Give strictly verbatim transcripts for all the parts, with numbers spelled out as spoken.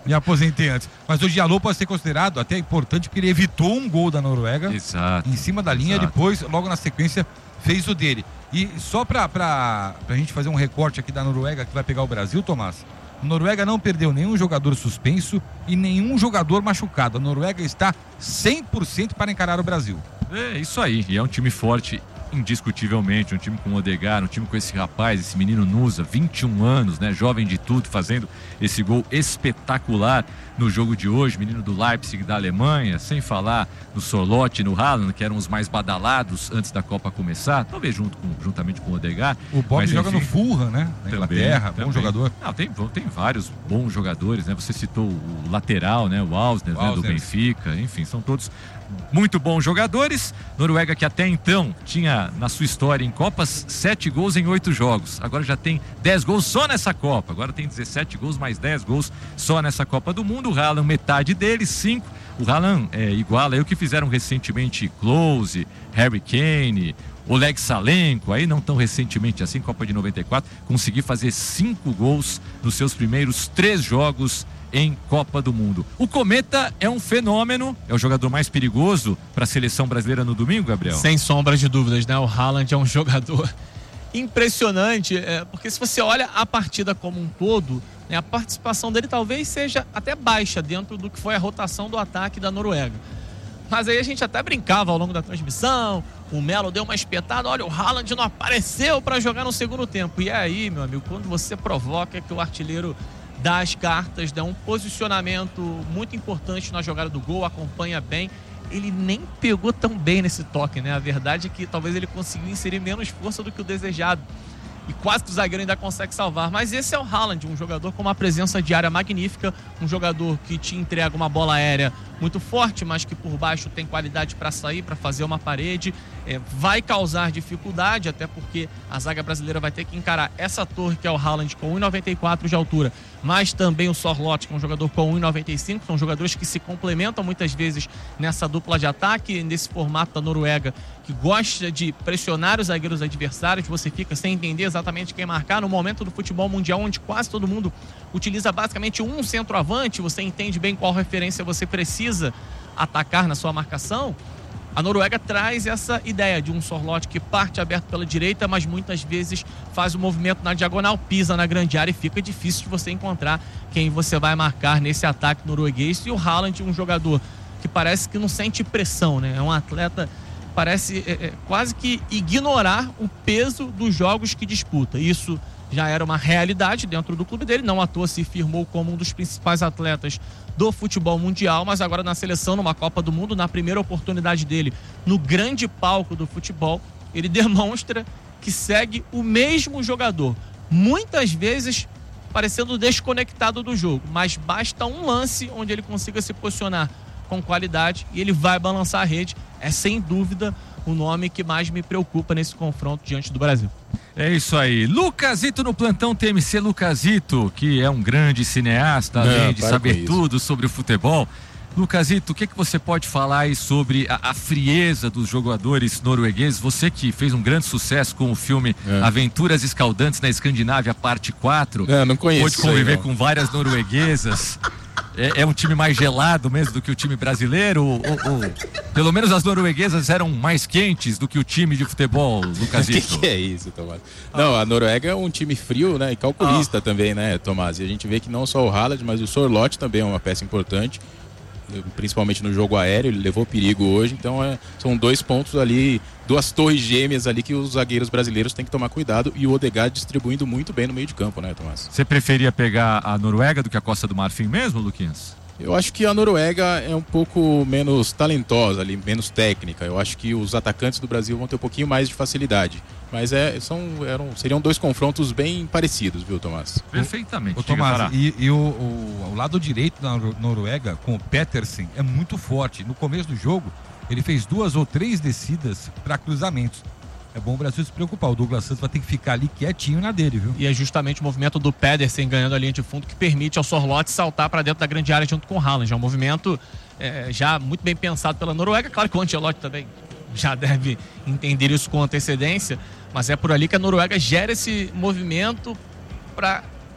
Me aposentei antes. Mas o Diallo pode ser considerado até importante porque ele evitou um gol da Noruega. Exato. Em cima da linha, Exato. depois, logo na sequência, fez o dele. E só pra, pra, pra gente fazer um recorte aqui da Noruega que vai pegar o Brasil, Tomás. A Noruega não perdeu nenhum jogador suspenso e nenhum jogador machucado. A Noruega está cem por cento para encarar o Brasil. É isso aí, e é um time forte, indiscutivelmente, um time com o Odegaard, um time com esse rapaz, esse menino Nusa, vinte e um anos, né, jovem de tudo, fazendo esse gol espetacular no jogo de hoje, menino do Leipzig da Alemanha, sem falar no Sorloth e no Haaland, que eram os mais badalados antes da Copa começar, talvez junto com, juntamente com o Odegaard. O Bob mas, joga enfim, no Fulham, né, na Inglaterra, também, bom também. jogador. Não, tem, tem vários bons jogadores, né, você citou o lateral, né, o Ausner, né, do Benfica, enfim, são todos muito bons jogadores. Noruega que até então tinha na sua história em Copas sete gols em oito jogos. Agora já tem dez gols só nessa Copa. Agora tem dezessete gols mais dez gols só nessa Copa do Mundo. O Haaland, metade deles, cinco. O Haaland é, iguala aí o que fizeram recentemente Klose, Harry Kane, Oleg Salenko, aí não tão recentemente assim, Copa de noventa e quatro, conseguir fazer cinco gols nos seus primeiros três jogos em Copa do Mundo. O Cometa é um fenômeno, é o jogador mais perigoso para a seleção brasileira no domingo, Gabriel? Sem sombra de dúvidas, né? O Haaland é um jogador impressionante, é, porque se você olha a partida como um todo, né, a participação dele talvez seja até baixa dentro do que foi a rotação do ataque da Noruega. Mas aí a gente até brincava ao longo da transmissão, o Melo deu uma espetada, olha, o Haaland não apareceu para jogar no segundo tempo. E aí, meu amigo, quando você provoca que o artilheiro dá as cartas, dá um posicionamento muito importante na jogada do gol, acompanha bem, ele nem pegou tão bem nesse toque, né? A verdade é que talvez ele conseguiu inserir menos força do que o desejado. E quase que o zagueiro ainda consegue salvar. Mas esse é o Haaland, um jogador com uma presença de área magnífica, um jogador que te entrega uma bola aérea muito forte, mas que por baixo tem qualidade para sair, para fazer uma parede. É, vai causar dificuldade, até porque a zaga brasileira vai ter que encarar essa torre que é o Haaland com um e noventa e quatro de altura, mas também o Sorloth, que é um jogador com um e noventa e cinco. São jogadores que se complementam muitas vezes nessa dupla de ataque, nesse formato da Noruega, que gosta de pressionar os zagueiros adversários. Você fica sem entender exatamente quem marcar no momento do futebol mundial, onde quase todo mundo utiliza basicamente um centroavante. Você entende bem qual referência você precisa atacar na sua marcação. A Noruega traz essa ideia de um Sorloth que parte aberto pela direita, mas muitas vezes faz o movimento na diagonal, pisa na grande área e fica difícil de você encontrar quem você vai marcar nesse ataque norueguês. E o Haaland, um jogador que parece que não sente pressão, né? É um atleta que parece é, é, quase que ignorar o peso dos jogos que disputa. Isso já era uma realidade dentro do clube dele, não à toa se firmou como um dos principais atletas do futebol mundial, mas agora na seleção, numa Copa do Mundo, na primeira oportunidade dele, no grande palco do futebol, ele demonstra que segue o mesmo jogador, muitas vezes parecendo desconectado do jogo, mas basta um lance onde ele consiga se posicionar com qualidade e ele vai balançar a rede. É sem dúvida o nome que mais me preocupa nesse confronto diante do Brasil. É isso aí. Lucasito no plantão T M C. Lucasito, que é um grande cineasta, além Não, de saber tudo sobre o futebol. Lucasito, o que, que você pode falar aí sobre a, a frieza dos jogadores noruegueses? Você que fez um grande sucesso com o filme é. Aventuras Escaldantes na Escandinávia, parte quatro. É, não conheço. Pôde conviver aí, com várias norueguesas. É, é um time mais gelado mesmo do que o time brasileiro? Ou, ou, ou, pelo menos as norueguesas eram mais quentes do que o time de futebol, Lucasito? O que, que é isso, Tomás? Ah. Não, a Noruega é um time frio, né? E calculista ah. também, né, Tomás? E a gente vê que não só o Haaland, mas o Sorloth também é uma peça importante, principalmente no jogo aéreo. Ele levou perigo hoje, então é, são dois pontos ali, duas torres gêmeas ali que os zagueiros brasileiros têm que tomar cuidado, e o Odegaard distribuindo muito bem no meio de campo, né, Tomás? Você preferia pegar a Noruega do que a Costa do Marfim mesmo, Luquinhas? Eu acho que a Noruega é um pouco menos talentosa ali, menos técnica. Eu acho que os atacantes do Brasil vão ter um pouquinho mais de facilidade. Mas é, são, eram, seriam dois confrontos bem parecidos, viu, Tomás? Perfeitamente. O Tomás, e, e o, o, o lado direito da Noruega, com o Petersen, é muito forte. No começo do jogo, ele fez duas ou três descidas para cruzamentos. É bom o Brasil se preocupar. O Douglas Santos vai ter que ficar ali quietinho na dele, viu? E é justamente o movimento do Pedersen ganhando a linha de fundo que permite ao Sorloth saltar para dentro da grande área junto com o Haaland. É um movimento é, já muito bem pensado pela Noruega. Claro que o Ancelotti também já deve entender isso com antecedência, mas é por ali que a Noruega gera esse movimento para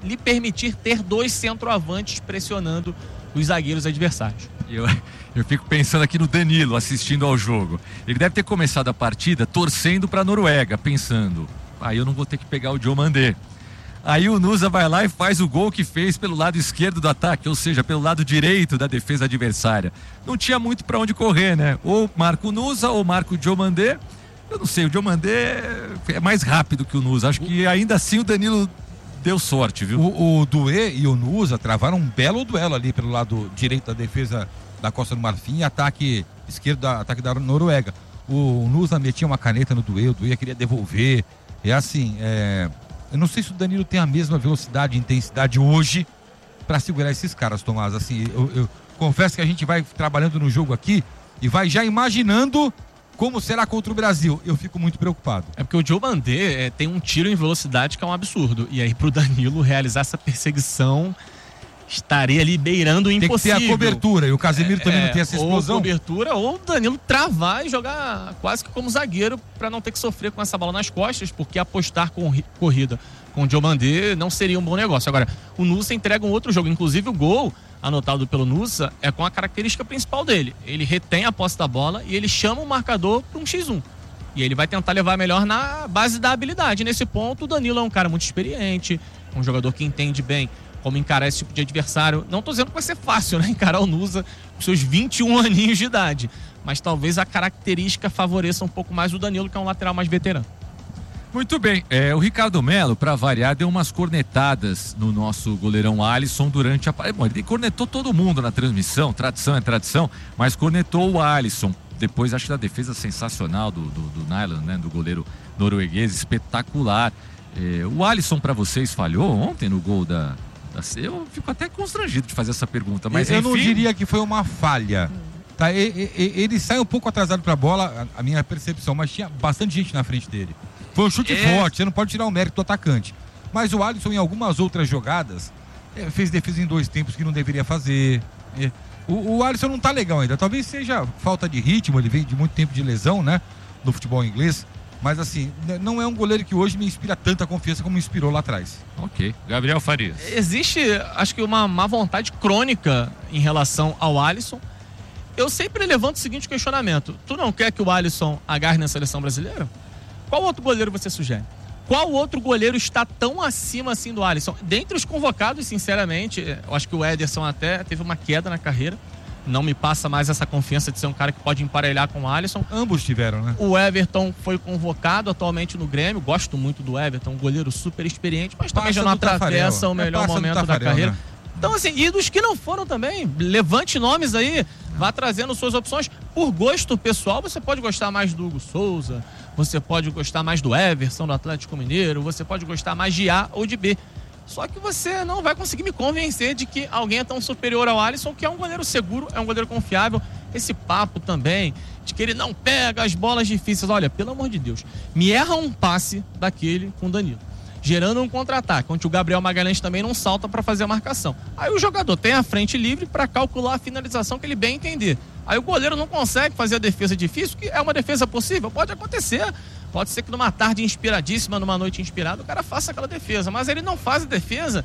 lhe permitir ter dois centroavantes pressionando os zagueiros adversários. Eu, eu fico pensando aqui no Danilo assistindo ao jogo. Ele deve ter começado a partida torcendo para a Noruega, pensando, aí ah, eu não vou ter que pegar o Diomandé. Aí o Nusa vai lá e faz o gol que fez pelo lado esquerdo do ataque, ou seja, pelo lado direito da defesa adversária. Não tinha muito para onde correr, né? Ou marca o Nusa ou marca o Diomandé. Eu não sei, o Diomandé é mais rápido que o Nusa. Acho que ainda assim o Danilo deu sorte, viu? O, o Doué e o Nusa travaram um belo duelo ali pelo lado direito da defesa da Costa do Marfim e ataque esquerdo, da, ataque da Noruega. O, o Nusa metia uma caneta no Doué, o Doué queria devolver. É assim, é... eu não sei se o Danilo tem a mesma velocidade e intensidade hoje para segurar esses caras, Tomás. Assim, eu, eu confesso que a gente vai trabalhando no jogo aqui e vai já imaginando como será contra o Brasil. Eu fico muito preocupado. É porque o Diomandé é, tem um tiro em velocidade que é um absurdo. E aí pro Danilo realizar essa perseguição estaria ali beirando o impossível. Tem que ter a cobertura. E o Casemiro é, também não tem essa explosão. Ou cobertura, ou o Danilo travar e jogar quase que como zagueiro para não ter que sofrer com essa bola nas costas, porque apostar com corrida com o Diomandé não seria um bom negócio. Agora, o Nusa entrega um outro jogo. Inclusive o gol anotado pelo Nusa é com a característica principal dele. Ele retém a posse da bola e ele chama o marcador para um xis um. E ele vai tentar levar melhor na base da habilidade. Nesse ponto, o Danilo é um cara muito experiente, um jogador que entende bem como encarar esse tipo de adversário. Não tô dizendo que vai ser fácil, né? Encarar o Nusa com seus vinte e um aninhos de idade. Mas talvez a característica favoreça um pouco mais o Danilo, que é um lateral mais veterano. Muito bem, é, o Ricardo Melo, para variar, deu umas cornetadas no nosso goleirão Alisson durante a... Bom, ele cornetou todo mundo na transmissão, tradição é tradição, mas cornetou o Alisson. Depois, acho que da defesa sensacional do, do, do Nyland, né? Do goleiro norueguês, espetacular. É, o Alisson, para vocês, falhou ontem no gol da... Eu fico até constrangido de fazer essa pergunta, mas eu enfim... não diria que foi uma falha. Tá, ele, ele sai um pouco atrasado para a bola, a minha percepção, mas tinha bastante gente na frente dele. Foi um chute é. forte, você não pode tirar o mérito do atacante. Mas o Alisson, em algumas outras jogadas, é, fez defesa em dois tempos que não deveria fazer. É, o, o Alisson não tá legal ainda. Talvez seja falta de ritmo, ele vem de muito tempo de lesão, né? No futebol inglês. Mas assim, não é um goleiro que hoje me inspira tanta confiança como me inspirou lá atrás. Ok. Gabriel Farias. Existe, acho que uma má vontade crônica em relação ao Alisson. Eu sempre levanto o seguinte questionamento. Tu não quer que o Alisson agarre na seleção brasileira? Qual outro goleiro você sugere? Qual outro goleiro está tão acima assim do Alisson? Dentre os convocados, sinceramente, eu acho que o Ederson até teve uma queda na carreira. Não me passa mais essa confiança de ser um cara que pode emparelhar com o Alisson. Ambos tiveram, né? O Everton foi convocado atualmente no Grêmio. Gosto muito do Everton, um goleiro super experiente, mas também já não atravessa o melhor momento da carreira. Né? Então, assim, e dos que não foram também, levante nomes aí, vá trazendo suas opções. Por gosto pessoal, você pode gostar mais do Hugo Souza, você pode gostar mais do Everson, do Atlético Mineiro, você pode gostar mais de A ou de B. Só que você não vai conseguir me convencer de que alguém é tão superior ao Alisson, que é um goleiro seguro, é um goleiro confiável. Esse papo também de que ele não pega as bolas difíceis. Olha, pelo amor de Deus, me erra um passe daquele com o Danilo, gerando um contra-ataque, onde o Gabriel Magalhães também não salta para fazer a marcação. Aí o jogador tem a frente livre para calcular a finalização que ele bem entender. Aí o goleiro não consegue fazer a defesa difícil, que é uma defesa possível, pode acontecer. Pode ser que numa tarde inspiradíssima, numa noite inspirada, o cara faça aquela defesa, mas ele não faz a defesa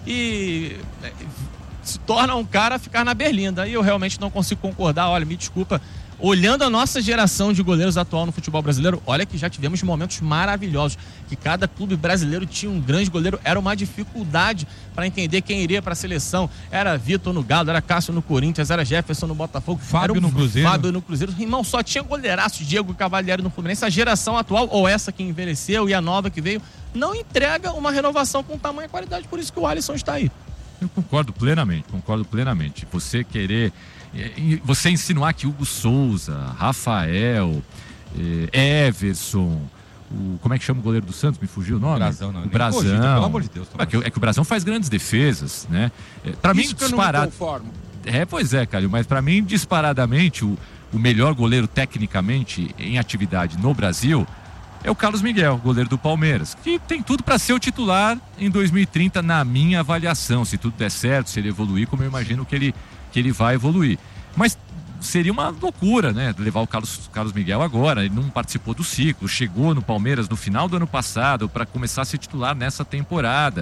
e se torna um cara a ficar na berlinda. Aí eu realmente não consigo concordar. Olha, me desculpa, olhando a nossa geração de goleiros atual no futebol brasileiro, olha que já tivemos momentos maravilhosos, que cada clube brasileiro tinha um grande goleiro, era uma dificuldade para entender quem iria para a seleção. Era Vitor no Galo, era Cássio no Corinthians, era Jefferson no Botafogo, Fábio era no Cruzeiro. Fábio no Cruzeiro. Irmão, só tinha goleiraços, Diego Cavalieri no Fluminense. A geração atual, ou essa que envelheceu e a nova que veio, não entrega uma renovação com tamanha qualidade, por isso que o Alisson está aí. Eu concordo plenamente, concordo plenamente. Você querer, você insinuar que Hugo Souza, Rafael, Everson, o, como é que chama o goleiro do Santos? Me fugiu o nome? Brasão, não. O Brasão. Cogita, pelo amor de Deus. É que, é que o Brasão faz grandes defesas, né? É, pra mim, disparado. É, pois é, Calil, mas pra mim, disparadamente, o, o melhor goleiro tecnicamente em atividade no Brasil é o Carlos Miguel, goleiro do Palmeiras, que tem tudo para ser o titular em dois mil e trinta, na minha avaliação. Se tudo der certo, se ele evoluir, como eu imagino que ele, que ele vai evoluir. Mas seria uma loucura, né, levar o Carlos, Carlos Miguel agora. Ele não participou do ciclo, chegou no Palmeiras no final do ano passado para começar a ser titular nessa temporada.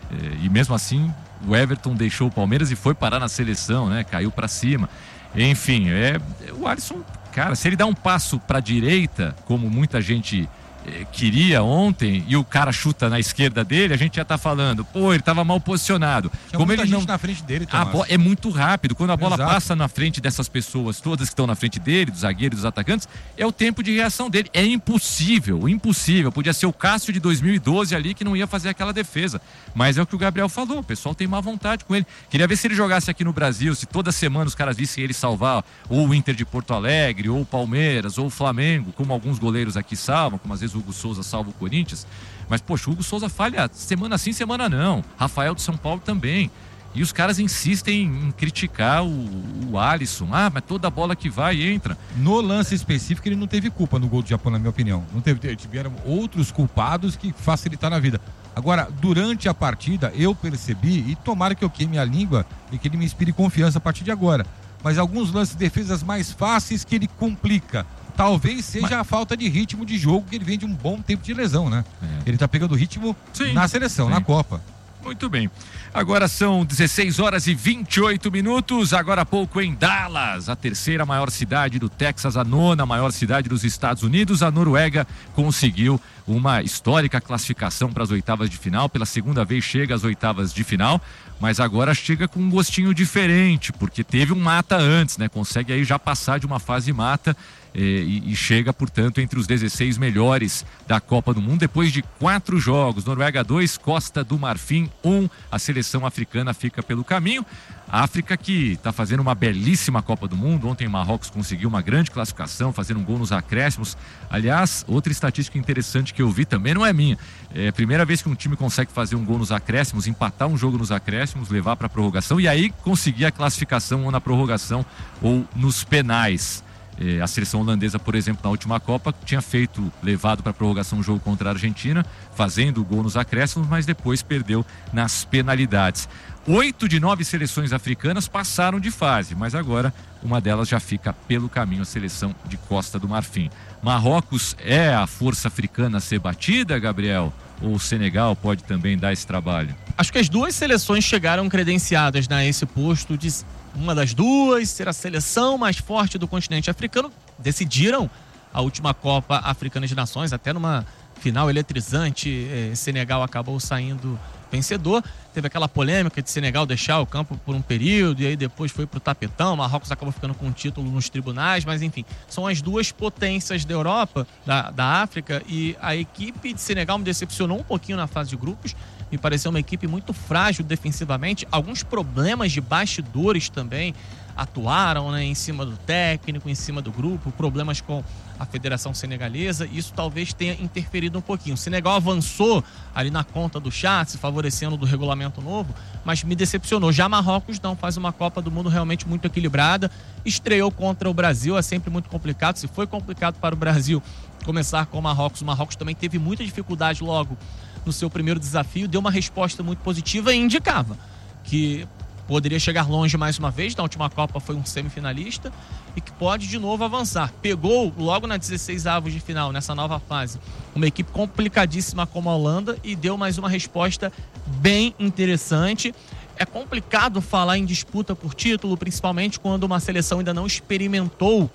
É, e mesmo assim, o Everton deixou o Palmeiras e foi parar na seleção, né? Caiu para cima. Enfim, é, o Alisson, cara, se ele dá um passo para a direita, como muita gente é, queria ontem, e o cara chuta na esquerda dele, a gente já tá falando, pô, ele tava mal posicionado. Tinha como muita ele gente não na frente dele, a bo... É muito rápido. Quando a bola Exato. passa na frente dessas pessoas, todas que estão na frente dele, dos zagueiros, dos atacantes, é o tempo de reação dele. É impossível, impossível. Podia ser o Cássio de dois mil e doze ali que não ia fazer aquela defesa. Mas é o que o Gabriel falou, o pessoal tem má vontade com ele. Queria ver se ele jogasse aqui no Brasil, se toda semana os caras vissem ele salvar ou o Inter de Porto Alegre, ou o Palmeiras, ou o Flamengo, como alguns goleiros aqui salvam, como às vezes o Hugo Souza salva o Corinthians. Mas, poxa, o Hugo Souza falha semana sim, semana não. Rafael do São Paulo também. E os caras insistem em criticar o, o Alisson. Ah, mas toda bola que vai entra. No lance específico, ele não teve culpa no gol do Japão, na minha opinião. Não teve, tiveram outros culpados que facilitaram a vida. Agora, durante a partida, eu percebi, e tomara que eu queime a língua e que ele me inspire confiança a partir de agora. Mas alguns lances de defesas mais fáceis que ele complica. Talvez seja Mas... a falta de ritmo de jogo, que ele vem de um bom tempo de lesão, né? É. Ele tá pegando ritmo Sim. na seleção, Sim. na Copa. Muito bem. Agora são dezesseis horas e vinte e oito minutos. Agora há pouco em Dallas, a terceira maior cidade do Texas, a nona maior cidade dos Estados Unidos, a Noruega conseguiu uma histórica classificação para as oitavas de final. Pela segunda vez chega às oitavas de final, mas agora chega com um gostinho diferente, porque teve um mata antes, né? Consegue aí já passar de uma fase mata. E, e chega, portanto, entre os dezesseis melhores da Copa do Mundo, depois de quatro jogos. Noruega dois, Costa do Marfim um. A seleção africana fica pelo caminho. A África que está fazendo uma belíssima Copa do Mundo. Ontem Marrocos conseguiu uma grande classificação, fazendo um gol nos acréscimos. Aliás, outra estatística interessante que eu vi também não é minha. É a primeira vez que um time consegue fazer um gol nos acréscimos, empatar um jogo nos acréscimos, levar para a prorrogação e aí conseguir a classificação ou na prorrogação ou nos penais. A seleção holandesa, por exemplo, na última Copa, tinha feito, levado para a prorrogação um jogo contra a Argentina, fazendo o gol nos acréscimos, mas depois perdeu nas penalidades. Oito de nove seleções africanas passaram de fase, mas agora uma delas já fica pelo caminho, a seleção de Costa do Marfim. Marrocos é a força africana a ser batida, Gabriel? Ou o Senegal pode também dar esse trabalho? Acho que as duas seleções chegaram credenciadas a esse posto de uma das duas ser a seleção mais forte do continente africano. Decidiram a última Copa Africana de Nações, até numa final eletrizante. eh, Senegal acabou saindo vencedor. Teve aquela polêmica de Senegal deixar o campo por um período e aí depois foi pro tapetão. Marrocos acabou ficando com o título nos tribunais, mas enfim, são as duas potências da Europa, da, da África, e a equipe de Senegal me decepcionou um pouquinho na fase de grupos. Me pareceu uma equipe muito frágil defensivamente. Alguns problemas de bastidores também atuaram, né, em cima do técnico, em cima do grupo, problemas com a Federação Senegalesa. Isso talvez tenha interferido um pouquinho. O Senegal avançou ali na conta do chat, se favorecendo do regulamento novo, mas me decepcionou. Já Marrocos não, faz uma Copa do Mundo realmente muito equilibrada. Estreou contra o Brasil, é sempre muito complicado. Se foi complicado para o Brasil começar com o Marrocos, o Marrocos também teve muita dificuldade logo no seu primeiro desafio, deu uma resposta muito positiva e indicava que poderia chegar longe mais uma vez. Na última Copa foi um semifinalista e que pode de novo avançar. Pegou logo na dezesseis avos de final, nessa nova fase, uma equipe complicadíssima como a Holanda e deu mais uma resposta bem interessante. É complicado falar em disputa por título, principalmente quando uma seleção ainda não experimentou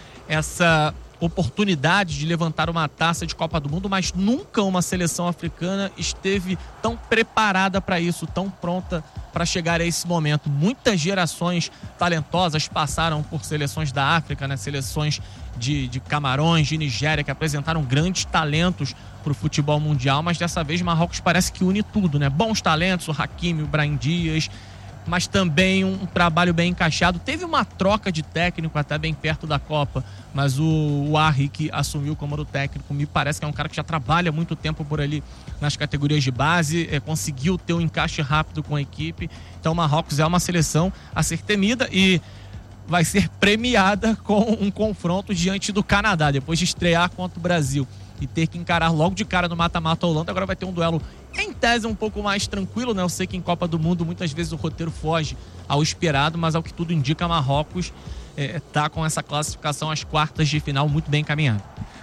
essa oportunidade de levantar uma taça de Copa do Mundo, mas nunca uma seleção africana esteve tão preparada para isso, tão pronta para chegar a esse momento. Muitas gerações talentosas passaram por seleções da África, né? Seleções de, de Camarões, de Nigéria, que apresentaram grandes talentos para o futebol mundial, mas dessa vez Marrocos parece que une tudo, né? Bons talentos, o Hakimi, o Brahim Dias, mas também um, um trabalho bem encaixado. Teve uma troca de técnico até bem perto da Copa, mas o, o Arri, que assumiu como o técnico, me parece que é um cara que já trabalha há muito tempo por ali nas categorias de base, é, conseguiu ter um encaixe rápido com a equipe. Então o Marrocos é uma seleção a ser temida e vai ser premiada com um confronto diante do Canadá, depois de estrear contra o Brasil e ter que encarar logo de cara no mata-mata a Holanda. Agora vai ter um duelo em tese um pouco mais tranquilo, né? Eu sei que em Copa do Mundo muitas vezes o roteiro foge ao esperado, mas ao que tudo indica, Marrocos é, tá com essa classificação às quartas de final muito bem encaminhada.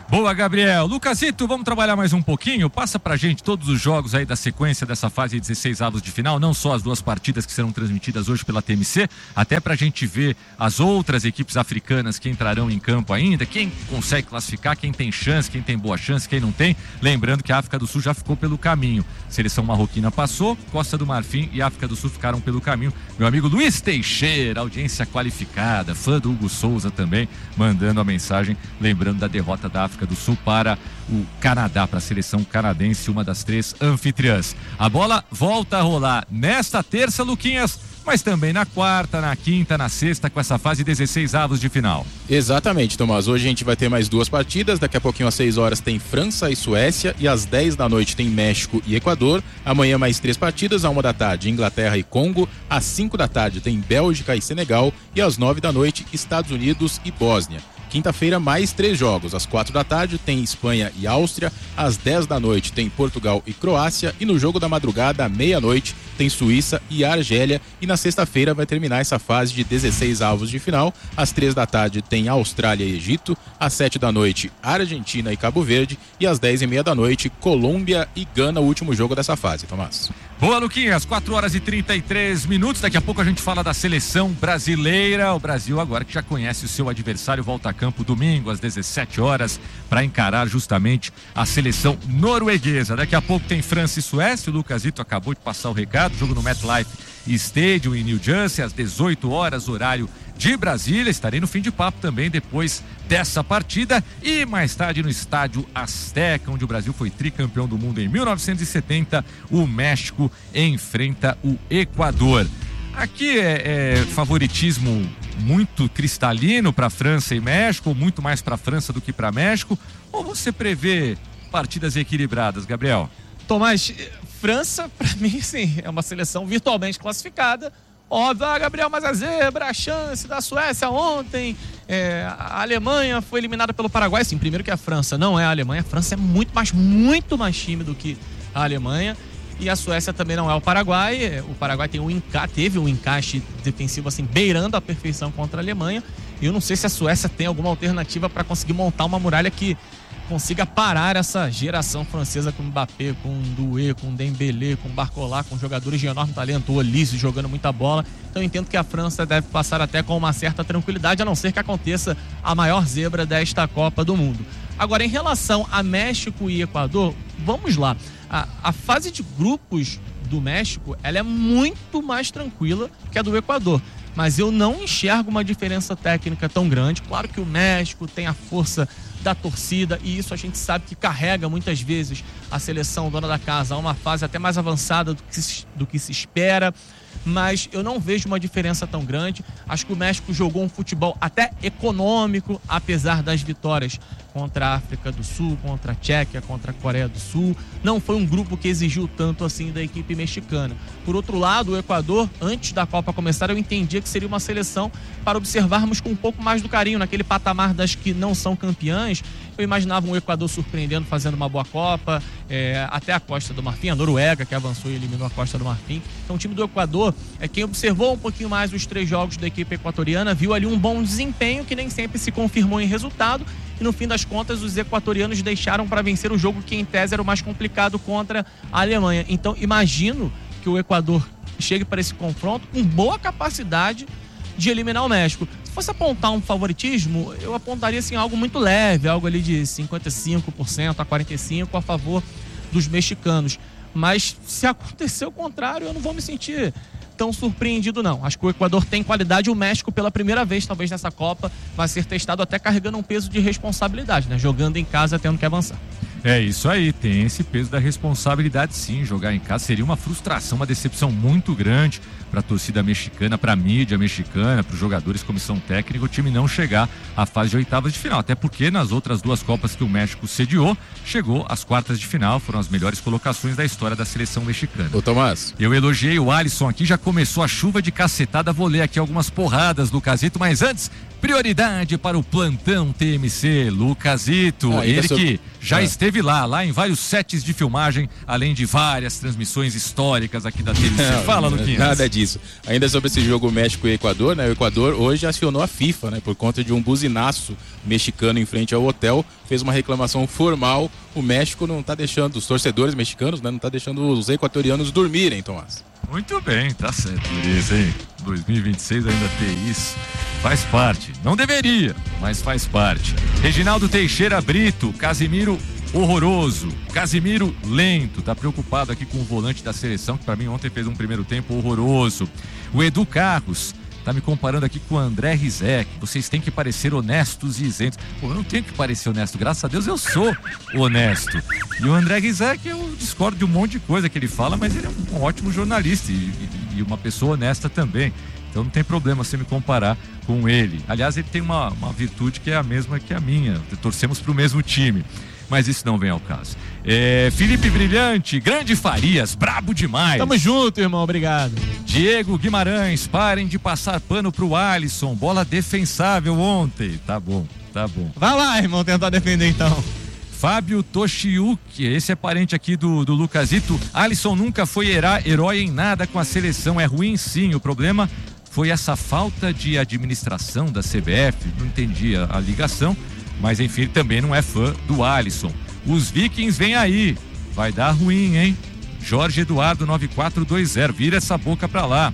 Boa, Gabriel. Lucasito, vamos trabalhar mais um pouquinho? Passa pra gente todos os jogos aí da sequência dessa fase dezesseis avos de final, não só as duas partidas que serão transmitidas hoje pela T M C, até pra gente ver as outras equipes africanas que entrarão em campo ainda, quem consegue classificar, quem tem chance, quem tem boa chance, quem não tem. Lembrando que a África do Sul já ficou pelo caminho. Seleção marroquina passou, Costa do Marfim e África do Sul ficaram pelo caminho. Meu amigo Luiz Teixeira, audiência qualificada, fã do Hugo Souza também, mandando a mensagem, lembrando da derrota da África do Sul para o Canadá, para a seleção canadense, uma das três anfitriãs. A bola volta a rolar nesta terça, Luquinhas, mas também na quarta, na quinta, na sexta, com essa fase dezesseis avos de final. Exatamente, Tomás. Hoje a gente vai ter mais duas partidas. Daqui a pouquinho às seis horas tem França e Suécia, e às dez da noite tem México e Equador. Amanhã mais três partidas, à uma da tarde Inglaterra e Congo, às cinco da tarde tem Bélgica e Senegal, e às nove da noite Estados Unidos e Bósnia. Quinta-feira, mais três jogos. Às quatro da tarde tem Espanha e Áustria. Às dez da noite tem Portugal e Croácia. E no jogo da madrugada, à meia-noite, tem Suíça e Argélia. E na sexta-feira vai terminar essa fase de dezesseis avos de final. Às três da tarde tem Austrália e Egito. Às sete da noite, Argentina e Cabo Verde. E às dez e meia da noite, Colômbia e Gana, o último jogo dessa fase, Tomás. Boa, Luquinhas, quatro horas e trinta e três minutos. Daqui a pouco a gente fala da seleção brasileira. O Brasil agora que já conhece o seu adversário, volta a campo domingo às dezessete horas para encarar justamente a seleção norueguesa. Daqui a pouco tem França e Suécia. O Lucasito acabou de passar o recado. Jogo no MetLife Stadium em New Jersey às dezoito horas, horário de Brasília. Estarei no Fim de Papo também depois dessa partida, e mais tarde no Estádio Azteca, onde o Brasil foi tricampeão do mundo em mil novecentos e setenta. O México enfrenta o Equador. Aqui é, é favoritismo muito cristalino para França e México, ou muito mais para França do que para México, ou você prevê partidas equilibradas, Gabriel? Tomás, França, para mim, sim, é uma seleção virtualmente classificada. Óbvio, ah, Gabriel, mas a zebra, a chance da Suécia ontem, é, a Alemanha foi eliminada pelo Paraguai. Sim, primeiro que a França não é a Alemanha, a França é muito mais, muito mais time do que a Alemanha. E a Suécia também não é o Paraguai. O Paraguai tem um enca... teve um encaixe defensivo assim, beirando a perfeição contra a Alemanha. E eu não sei se a Suécia tem alguma alternativa para conseguir montar uma muralha que consiga parar essa geração francesa com Mbappé, com Doué, com Dembélé, com Barcola, com jogadores de enorme talento, o Olise jogando muita bola. Então eu entendo que a França deve passar até com uma certa tranquilidade, a não ser que aconteça a maior zebra desta Copa do Mundo. Agora, em relação a México e Equador, vamos lá. A, a fase de grupos do México, ela é muito mais tranquila que a do Equador. Mas eu não enxergo uma diferença técnica tão grande. Claro que o México tem a força da torcida, e isso a gente sabe que carrega muitas vezes a seleção dona da casa a uma fase até mais avançada do que se, do que se espera. Mas eu não vejo uma diferença tão grande. Acho que o México jogou um futebol até econômico, apesar das vitórias contra a África do Sul, contra a Tchequia, contra a Coreia do Sul. Não foi um grupo que exigiu tanto assim da equipe mexicana. Por outro lado, o Equador, antes da Copa começar, eu entendia que seria uma seleção para observarmos com um pouco mais do carinho, naquele patamar das que não são campeãs. Eu imaginava um Equador surpreendendo, fazendo uma boa Copa, é, até a Costa do Marfim, a Noruega, que avançou e eliminou a Costa do Marfim. Então o time do Equador é quem observou um pouquinho mais os três jogos da equipe equatoriana, viu ali um bom desempenho que nem sempre se confirmou em resultado, e no fim das contas os equatorianos deixaram para vencer o jogo que em tese era o mais complicado contra a Alemanha. Então imagino que o Equador chegue para esse confronto com boa capacidade de eliminar o México. Se fosse apontar um favoritismo, eu apontaria assim, algo muito leve, algo ali de cinquenta e cinco por cento a quarenta e cinco por cento a favor dos mexicanos. Mas se acontecer o contrário, eu não vou me sentir tão surpreendido não. Acho que o Equador tem qualidade, o México pela primeira vez talvez nessa Copa vai ser testado até carregando um peso de responsabilidade, né? Jogando em casa, tendo que avançar. É isso aí, tem esse peso da responsabilidade sim. Jogar em casa seria uma frustração, uma decepção muito grande para a torcida mexicana, para a mídia mexicana, para os jogadores, comissão técnica, o time não chegar à fase de oitavas de final, até porque nas outras duas Copas que o México sediou, chegou às quartas de final, foram as melhores colocações da história da seleção mexicana. Ô Tomás, eu elogiei o Alisson aqui, já começou a chuva de cacetada, vou ler aqui algumas porradas do Lucasito, mas antes, prioridade para o plantão T M C, Lucasito, ah, ele que já é. esteve lá, lá em vários sets de filmagem, além de várias transmissões históricas aqui da T M C. Não, Fala, Luquinhas. Nada disso. Ainda sobre esse jogo México e Equador, né? O Equador hoje acionou a FIFA, né? Por conta de um buzinaço mexicano em frente ao hotel, fez uma reclamação formal. O México não está deixando, os torcedores mexicanos, né? Não está deixando os equatorianos dormirem, Tomás. Muito bem, tá certo por isso, hein? dois mil e vinte e seis ainda ter isso. Faz parte. Não deveria, mas faz parte. Reginaldo Teixeira Brito, Casimiro horroroso, Casimiro lento, tá preocupado aqui com o volante da seleção, que pra mim ontem fez um primeiro tempo horroroso. O Edu Carros tá me comparando aqui com o André Rizek. Vocês têm que parecer honestos e isentos. Pô, eu não tenho que parecer honesto, graças a Deus eu sou honesto. E o André Rizek, eu discordo de um monte de coisa que ele fala, mas ele é um ótimo jornalista e, e, e uma pessoa honesta também. Então não tem problema você me comparar com ele. Aliás, ele tem uma, uma virtude que é a mesma que a minha. Torcemos pro mesmo time. Mas isso não vem ao caso. É, Felipe Brilhante, Grande Farias, brabo demais. Tamo junto, irmão, obrigado. Diego Guimarães, parem de passar pano pro Alisson, bola defensável ontem. Tá bom, tá bom. Vai lá, irmão, tentar defender então. Fábio Toshiuki, esse é parente aqui do, do Lucasito. Alisson nunca foi herá, herói em nada com a seleção, é ruim sim, o problema foi essa falta de administração da C B F, não entendi a, a ligação. Mas enfim, ele também não é fã do Alisson. Os Vikings vêm aí. Vai dar ruim, hein? Jorge Eduardo nove quatro dois zero. Vira essa boca pra lá.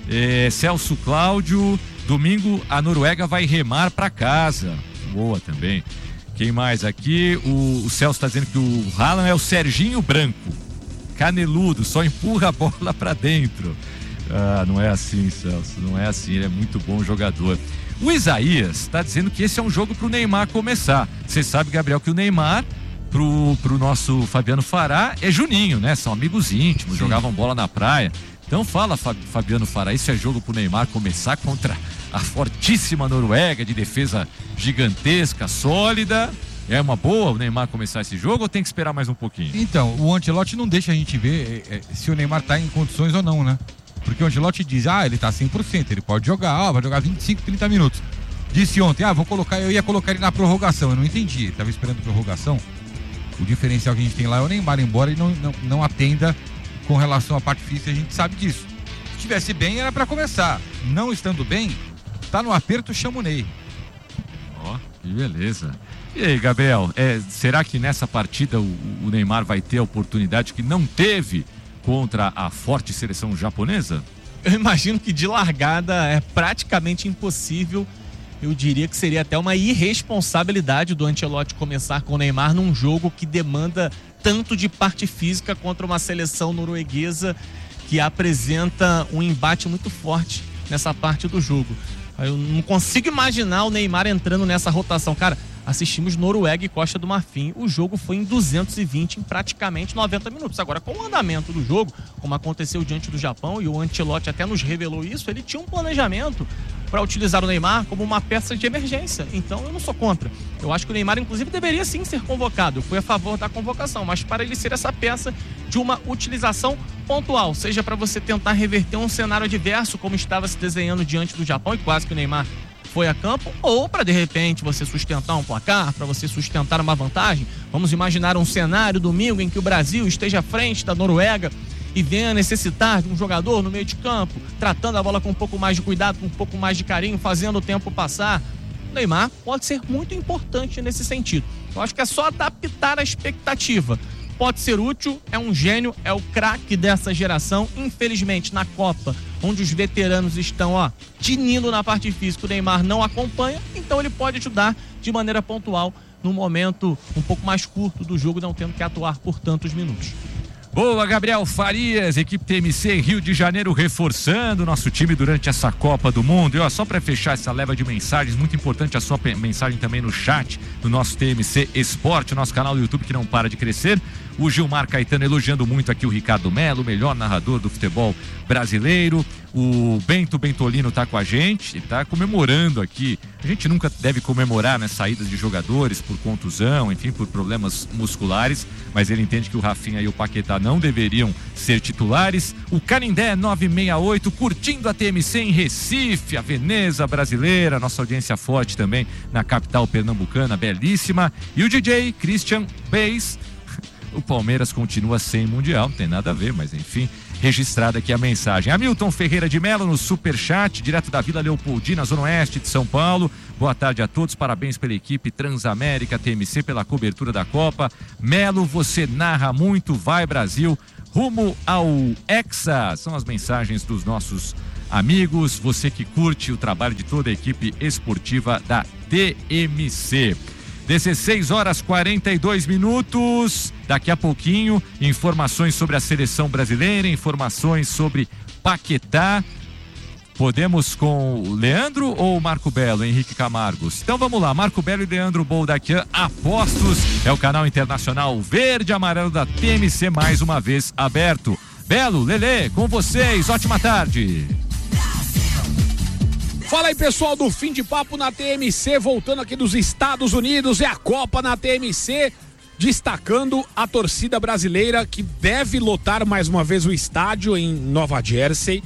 É, Celso Cláudio. Domingo a Noruega vai remar pra casa. Boa também. Quem mais aqui? O, o Celso tá dizendo que o Haaland é o Serginho Branco. Caneludo, só empurra a bola pra dentro. Ah, não é assim, Celso. Não é assim. Ele é muito bom jogador. O Isaías está dizendo que esse é um jogo para o Neymar começar. Você sabe, Gabriel, que o Neymar, pro, pro nosso Fabiano Fará, é Juninho, né? São amigos íntimos, sim, jogavam bola na praia. Então fala, Fabiano Fará, isso é jogo para o Neymar começar contra a fortíssima Noruega, de defesa gigantesca, sólida. É uma boa o Neymar começar esse jogo ou tem que esperar mais um pouquinho? Então, o Ancelotti não deixa a gente ver é, é, se o Neymar está em condições ou não, né? Porque o Ancelotti diz, ah, ele tá cem por cento, ele pode jogar, ah, vai jogar vinte e cinco, trinta minutos. Disse ontem, ah, vou colocar, eu ia colocar ele na prorrogação, eu não entendi, ele tava esperando prorrogação. O diferencial que a gente tem lá é o Neymar, embora ele não, não, não atenda com relação à parte física, a gente sabe disso. Se estivesse bem, era para começar. Não estando bem, tá no aperto, chama o Ney. Ó, oh, que beleza. E aí, Gabriel, é, será que nessa partida o, o Neymar vai ter a oportunidade que não teve contra a forte seleção japonesa? Eu imagino que de largada é praticamente impossível. Eu diria que seria até uma irresponsabilidade do Ancelotti começar com o Neymar num jogo que demanda tanto de parte física contra uma seleção norueguesa que apresenta um embate muito forte nessa parte do jogo. Eu não consigo imaginar o Neymar entrando nessa rotação. Cara, assistimos Noruega e Costa do Marfim. O jogo foi em duzentos e vinte, em praticamente noventa minutos. Agora, com o andamento do jogo, como aconteceu diante do Japão, e o Ancelotti até nos revelou isso, ele tinha um planejamento para utilizar o Neymar como uma peça de emergência. Então, eu não sou contra. Eu acho que o Neymar, inclusive, deveria sim ser convocado. Eu fui a favor da convocação, mas para ele ser essa peça de uma utilização pontual, seja para você tentar reverter um cenário adverso, como estava se desenhando diante do Japão, e quase que o Neymar foi a campo, ou para de repente você sustentar um placar, para você sustentar uma vantagem. Vamos imaginar um cenário domingo em que o Brasil esteja à frente da Noruega e venha necessitar de um jogador no meio de campo, tratando a bola com um pouco mais de cuidado, com um pouco mais de carinho, fazendo o tempo passar. O Neymar pode ser muito importante nesse sentido. Eu acho que é só adaptar a expectativa. Pode ser útil, é um gênio, é o craque dessa geração. Infelizmente, na Copa, onde os veteranos estão, ó, tinindo na parte física, o Neymar não acompanha, então ele pode ajudar de maneira pontual num momento um pouco mais curto do jogo, não tendo que atuar por tantos minutos. Boa, Gabriel Farias, equipe T M C Rio de Janeiro reforçando o nosso time durante essa Copa do Mundo. E ó, só para fechar essa leva de mensagens, muito importante a sua mensagem também no chat do nosso T M C Esporte, o nosso canal do YouTube que não para de crescer. O Gilmar Caetano elogiando muito aqui o Ricardo Melo, o melhor narrador do futebol brasileiro. O Bento Bentolino tá com a gente, ele tá comemorando aqui. A gente nunca deve comemorar, né, saídas de jogadores por contusão, enfim, por problemas musculares, mas ele entende que o Rafinha e o Paquetá não deveriam ser titulares. O Canindé nove seis oito, curtindo a T M C em Recife, a Veneza brasileira, nossa audiência forte também na capital pernambucana, belíssima. E o D J Christian Bass. O Palmeiras continua sem Mundial, não tem nada a ver, mas enfim. registrada aqui a mensagem. Hamilton Ferreira de Melo no Superchat, direto da Vila Leopoldina, Zona Oeste de São Paulo. Boa tarde a todos, parabéns pela equipe Transamérica T M C pela cobertura da Copa. Melo, você narra muito, vai Brasil, rumo ao Hexa. São as mensagens dos nossos amigos, você que curte o trabalho de toda a equipe esportiva da T M C. dezesseis horas e quarenta e dois minutos. Daqui a pouquinho, informações sobre a seleção brasileira, informações sobre Paquetá. Podemos com o Leandro ou o Marco Belo, Henrique Camargos? Então vamos lá, Marco Belo e Leandro Boldaquian, apostos. É o canal internacional verde e amarelo da T M C, mais uma vez aberto. Belo, Lelê, com vocês, ótima tarde. Fala aí, pessoal do Fim de Papo na T M C, voltando aqui dos Estados Unidos, é a Copa na T M C, destacando a torcida brasileira que deve lotar mais uma vez o estádio em Nova Jersey.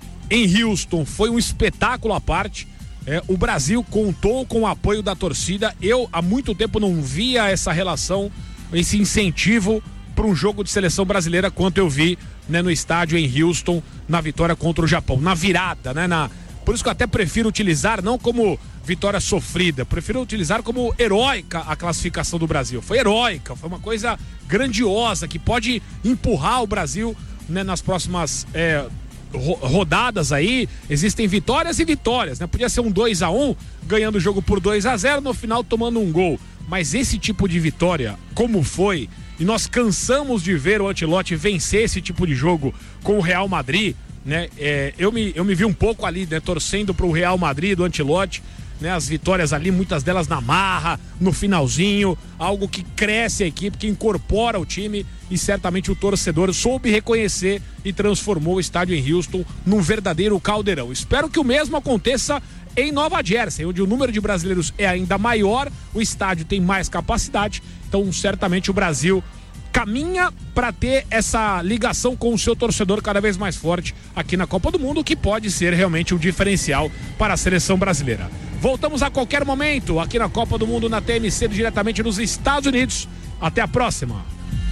Em Houston foi um espetáculo à parte, é, o Brasil contou com o apoio da torcida. Eu há muito tempo não via essa relação, esse incentivo para um jogo de seleção brasileira quanto eu vi, né, no estádio em Houston, na vitória contra o Japão, na virada, né, na... Por isso que eu até prefiro utilizar não como vitória sofrida, prefiro utilizar como heróica a classificação do Brasil. Foi heróica, foi uma coisa grandiosa que pode empurrar o Brasil, né, nas próximas é, ro- rodadas aí. Existem vitórias e vitórias, né? Podia ser um dois a um, ganhando o jogo por dois a zero, no final tomando um gol. Mas esse tipo de vitória, como foi, e nós cansamos de ver o Ancelotti vencer esse tipo de jogo com o Real Madrid, né? É, eu, me, eu me vi um pouco ali, né, torcendo pro Real Madrid do Ancelotti, né? As vitórias ali, muitas delas na marra, no finalzinho, algo que cresce a equipe, que incorpora o time, e certamente o torcedor soube reconhecer e transformou o estádio em Houston num verdadeiro caldeirão. Espero que o mesmo aconteça em Nova Jersey, onde o número de brasileiros é ainda maior, o estádio tem mais capacidade, então certamente o Brasil caminha para ter essa ligação com o seu torcedor cada vez mais forte aqui na Copa do Mundo, que pode ser realmente um diferencial para a seleção brasileira. Voltamos a qualquer momento aqui na Copa do Mundo na T M C, diretamente nos Estados Unidos. Até a próxima.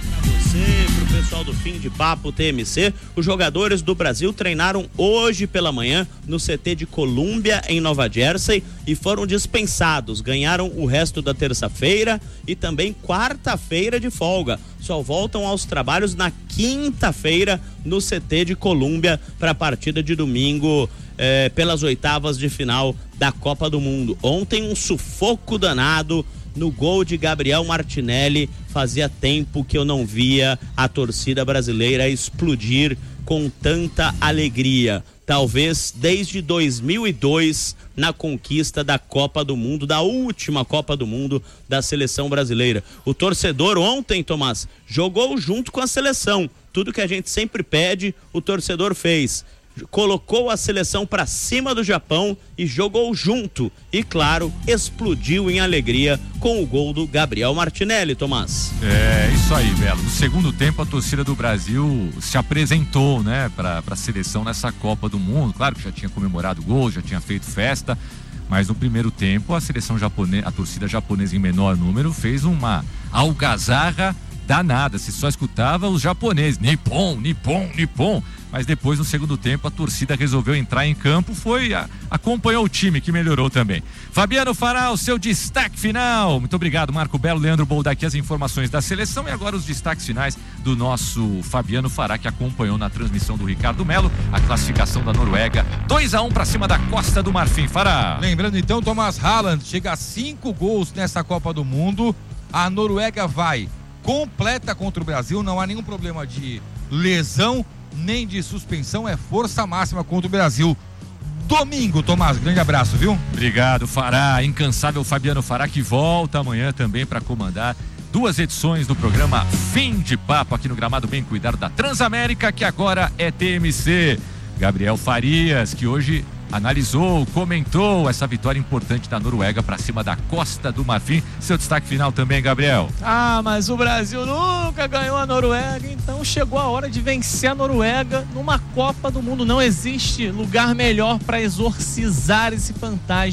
Você, pro pessoal do Fim de Papo T M C, os jogadores do Brasil treinaram hoje pela manhã no C T de Colômbia, em Nova Jersey, e foram dispensados. Ganharam o resto da terça-feira e também quarta-feira de folga. Só voltam aos trabalhos na quinta-feira no C T de Colômbia para a partida de domingo eh, pelas oitavas de final da Copa do Mundo. Ontem um sufoco danado no gol de Gabriel Martinelli. Fazia tempo que eu não via a torcida brasileira explodir com tanta alegria. Talvez desde dois mil e dois, na conquista da Copa do Mundo, da última Copa do Mundo da seleção brasileira. O torcedor ontem, Tomás, jogou junto com a seleção. Tudo que a gente sempre pede, o torcedor fez. Colocou a seleção para cima do Japão e jogou junto. E, claro, explodiu em alegria com o gol do Gabriel Martinelli, Tomás. É, isso aí, Belo. No segundo tempo, a torcida do Brasil se apresentou, né, para a seleção nessa Copa do Mundo. Claro que já tinha comemorado o gol, já tinha feito festa, mas no primeiro tempo, a seleção japonesa, a torcida japonesa em menor número, fez uma algazarra danada. Se só escutava os japoneses, Nippon, Nippon, Nippon. Mas depois, no segundo tempo, a torcida resolveu entrar em campo, foi, a, acompanhou o time, que melhorou também. Fabiano Fará, o seu destaque final. Muito obrigado, Marco Belo, Leandro Boldaquian, as informações da seleção, e agora os destaques finais do nosso Fabiano Fará, que acompanhou na transmissão do Ricardo Melo a classificação da Noruega, dois a um para cima da Costa do Marfim. Fará. Lembrando então, Thomas Haaland chega a cinco gols nessa Copa do Mundo. A Noruega vai completa contra o Brasil, não há nenhum problema de lesão nem de suspensão, é força máxima contra o Brasil. Domingo, Tomás, grande abraço, viu? Obrigado, Fará, incansável Fabiano Fará, que volta amanhã também para comandar duas edições do programa Fim de Papo aqui no gramado bem cuidado da Transamérica, que agora é T M C. Gabriel Farias, que hoje analisou, comentou essa vitória importante da Noruega para cima da Costa do Marfim. Seu destaque final também, Gabriel. Ah, mas o Brasil nunca ganhou a Noruega, então chegou a hora de vencer a Noruega numa Copa do Mundo. Não existe lugar melhor para exorcizar esse fantasma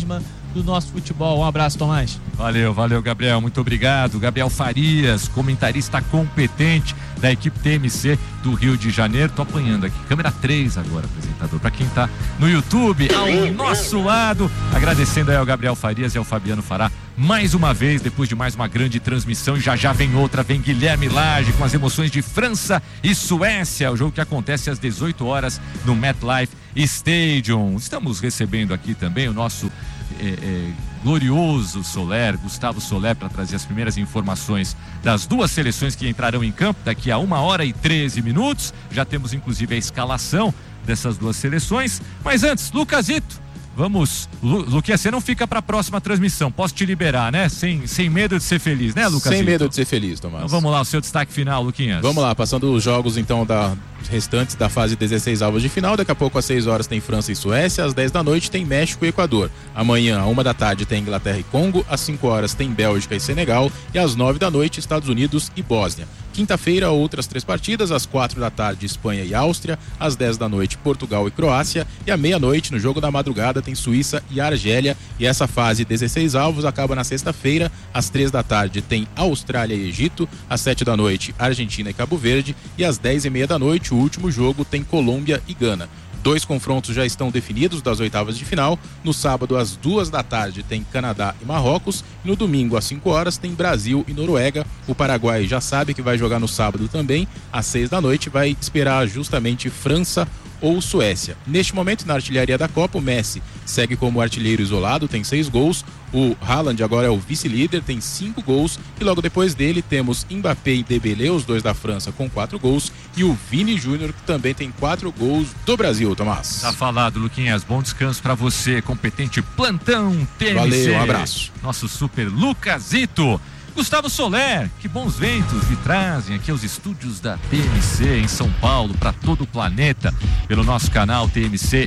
do nosso futebol. Um abraço, Tomás. Valeu, valeu, Gabriel. Muito obrigado. Gabriel Farias, comentarista competente da equipe T M C do Rio de Janeiro. Tô apanhando aqui. Câmera três agora, apresentador. Para quem tá no YouTube, ao nosso lado, agradecendo aí ao Gabriel Farias e ao Fabiano Fará mais uma vez, depois de mais uma grande transmissão. E já já vem outra, vem Guilherme Lage com as emoções de França e Suécia, o jogo que acontece às dezoito horas no MetLife Stadium. Estamos recebendo aqui também o nosso é, é, glorioso Soler, Gustavo Soler, para trazer as primeiras informações das duas seleções que entrarão em campo daqui a uma hora e treze minutos. Já temos inclusive a escalação dessas duas seleções. Mas antes, Lucasito, vamos, Lu, Luquinha, você não fica para a próxima transmissão, posso te liberar, né? Sem, sem medo de ser feliz, né, Lucas? Sem medo de ser feliz, Tomás. Então vamos lá, o seu destaque final, Luquinhas. Vamos lá, passando os jogos então da restantes da fase dezesseis avos de final. Daqui a pouco às seis horas tem França e Suécia, às dez da noite tem México e Equador. Amanhã, à uma da tarde, tem Inglaterra e Congo, às cinco horas tem Bélgica e Senegal e às nove da noite Estados Unidos e Bósnia. Quinta-feira, outras três partidas, às quatro da tarde, Espanha e Áustria, às dez da noite, Portugal e Croácia, e à meia-noite, no jogo da madrugada, tem Suíça e Argélia. E essa fase dezesseis avos acaba na sexta-feira, às três da tarde, tem Austrália e Egito, às sete da noite, Argentina e Cabo Verde, e às dez e meia da noite, o último jogo, tem Colômbia e Gana. Dois confrontos já estão definidos das oitavas de final. No sábado, às duas da tarde, tem Canadá e Marrocos. E no domingo, às cinco horas, tem Brasil e Noruega. O Paraguai já sabe que vai jogar no sábado também. Às seis da noite, vai esperar justamente França ou Suécia. Neste momento, na artilharia da Copa, o Messi segue como artilheiro isolado, tem seis gols. O Haaland agora é o vice-líder, tem cinco gols. E logo depois dele temos Mbappé e Dembélé, os dois da França, com quatro gols. E o Vini Júnior, que também tem quatro gols do Brasil, Tomás. Tá falado, Luquinhas. Bom descanso pra você, competente plantão T M C. Valeu, um abraço. Nosso super Lucasito. Gustavo Soler, que bons ventos lhe trazem aqui aos estúdios da T M C em São Paulo, para todo o planeta, pelo nosso canal T M C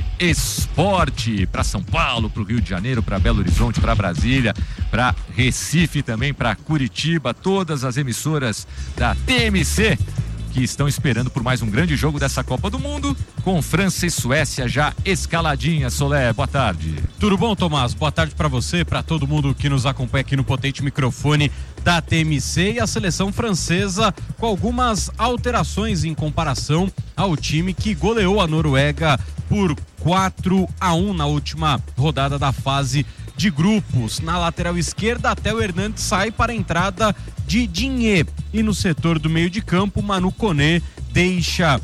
Esporte, para São Paulo, para o Rio de Janeiro, para Belo Horizonte, para Brasília, para Recife também, para Curitiba, todas as emissoras da T M C que estão esperando por mais um grande jogo dessa Copa do Mundo, com França e Suécia já escaladinha. Soler, boa tarde. Tudo bom, Tomás? Boa tarde para você, para todo mundo que nos acompanha aqui no potente microfone da T M C. E a seleção francesa com algumas alterações em comparação ao time que goleou a Noruega por quatro a um na última rodada da fase de grupos. Na lateral esquerda, até o Hernandes sai para a entrada de Digne. E no setor do meio de campo, Manu Koné deixa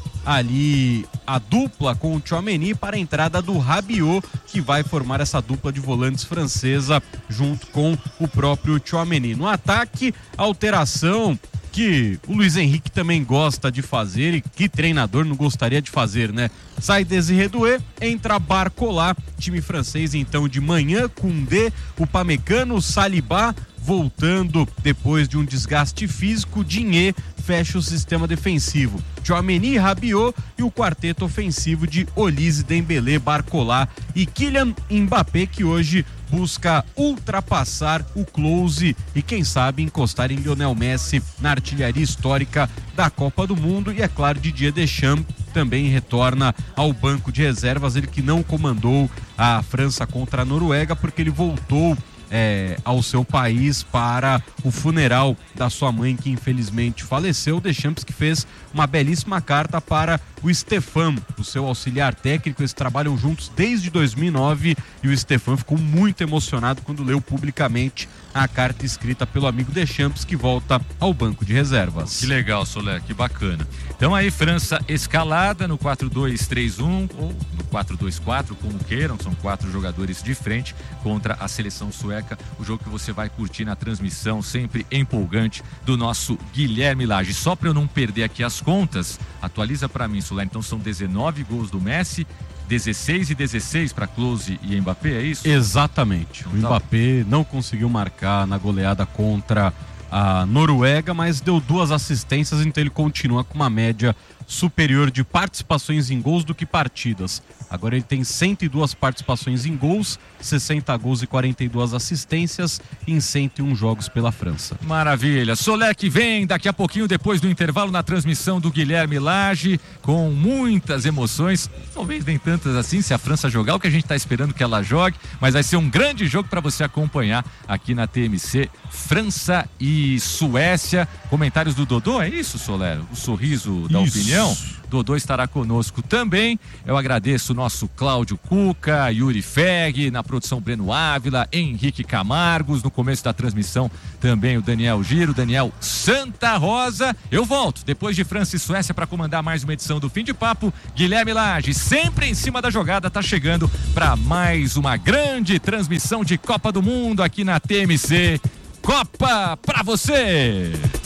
ali a dupla com o Tchouaméni para a entrada do Rabiot, que vai formar essa dupla de volantes francesa junto com o próprio Tchouaméni. No ataque, alteração que o Luiz Henrique também gosta de fazer e que treinador não gostaria de fazer, né? Sai Désiré Doué, entra Barcola, time francês então de manhã, Koundé, o Pamecano, o Saliba voltando depois de um desgaste físico, Digne fecha o sistema defensivo, Tchouaméni, Rabiot e o quarteto ofensivo de Olise, Dembélé, Barcola e Kylian Mbappé, que hoje busca ultrapassar o close e quem sabe encostar em Lionel Messi na artilharia histórica da Copa do Mundo. E é claro, Didier Deschamps também retorna ao banco de reservas, ele que não comandou a França contra a Noruega porque ele voltou É, ao seu país para o funeral da sua mãe, que infelizmente faleceu. Deschamps que fez uma belíssima carta para o Stefan, o seu auxiliar técnico. Eles trabalham juntos desde dois mil e nove e o Stefan ficou muito emocionado quando leu publicamente a carta escrita pelo amigo Deschamps, que volta ao banco de reservas. Que legal, Soler, que bacana. Então aí, França escalada no quatro dois três um ou no quatro dois quatro, como queiram, são quatro jogadores de frente contra a seleção sueca, o jogo que você vai curtir na transmissão sempre empolgante do nosso Guilherme Lage. Só para eu não perder aqui as contas, atualiza para mim, Soler, então são dezenove gols do Messi, dezesseis e dezesseis para Klose e Mbappé, é isso? Exatamente. Então, o Mbappé tá... não conseguiu marcar na goleada contra a Noruega, mas deu duas assistências, então ele continua com uma média superior de participações em gols do que partidas. Agora ele tem cento e duas participações em gols, sessenta gols e quarenta e duas assistências em cento e um jogos pela França. Maravilha. Solec vem daqui a pouquinho, depois do intervalo, na transmissão do Guilherme Lage, com muitas emoções. Talvez nem tantas assim, se a França jogar, o que a gente está esperando que ela jogue, mas vai ser um grande jogo para você acompanhar aqui na T M C. França e Suécia. Comentários do Dodô, é isso, Solero? O sorriso da Isso. opinião? Dodô estará conosco também. Eu agradeço o nosso Cláudio Cuca, Yuri Feg, na produção Breno Ávila, Henrique Camargos, no começo da transmissão também o Daniel Giro, Daniel Santa Rosa. Eu volto depois de França e Suécia para comandar mais uma edição do Fim de Papo. Guilherme Lage, sempre em cima da jogada, tá chegando para mais uma grande transmissão de Copa do Mundo aqui na T M C. Copa pra você!